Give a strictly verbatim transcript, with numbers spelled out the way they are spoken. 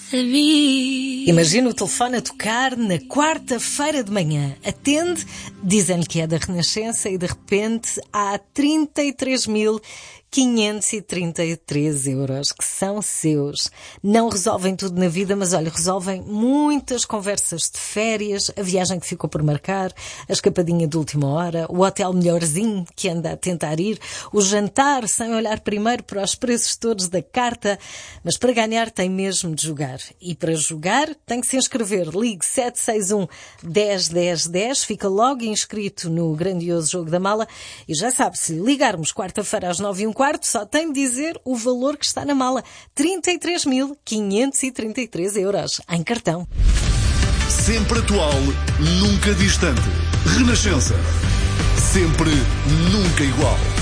Imagina o telefone a tocar na quarta-feira de manhã. Atende, dizem-lhe que é da Renascença e de repente há trinta e três mil quinhentos e trinta e três euros que são seus. Não resolvem tudo na vida, mas olha, resolvem muitas conversas de férias, a viagem que ficou por marcar, a escapadinha de última hora, o hotel melhorzinho que anda a tentar ir, o jantar sem olhar primeiro para os preços todos da carta. Mas para ganhar tem mesmo de jogar. E para jogar tem que se inscrever. Ligue sete seis um, dez, dez, dez, fica logo inscrito no grandioso Jogo da Mala e já sabe, se ligarmos quarta-feira às nove e um quarto, só tem de dizer o valor que está na mala. trinta e três mil quinhentos e trinta e três euros em cartão. Sempre atual, nunca distante. Renascença. Sempre, nunca igual.